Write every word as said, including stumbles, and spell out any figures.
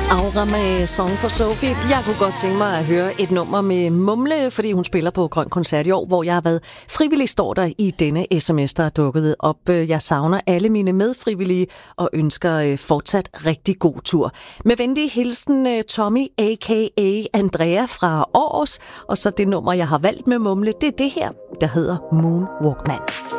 Aura med Song for Sophie. Jeg kunne godt tænke mig at høre et nummer med Mumle, fordi hun spiller på Grøn Koncert i år, hvor jeg har været frivillig, står der i denne sms, der er dukket op. Jeg savner alle mine medfrivillige og ønsker fortsat rigtig god tur. Med venlig hilsen Tommy, a k a. Andrea fra Aarhus. Og så det nummer, jeg har valgt med Mumle, det er det her, der hedder Moonwalkman.